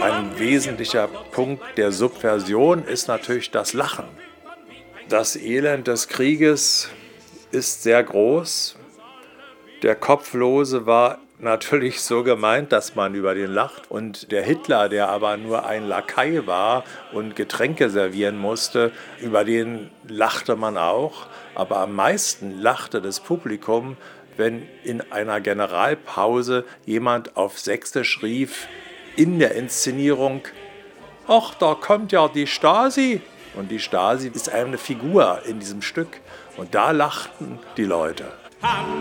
Ein wesentlicher Punkt der Subversion ist natürlich das Lachen. Das Elend des Krieges ist sehr groß. Der Kopflose war natürlich so gemeint, dass man über den lacht. Und der Hitler, der aber nur ein Lakai war und Getränke servieren musste, über den lachte man auch. Aber am meisten lachte das Publikum, wenn in einer Generalpause jemand auf Sächsisch rief, in der Inszenierung: »Ach, da kommt ja die Stasi.« Und die Stasi ist eine Figur in diesem Stück. Und da lachten die Leute.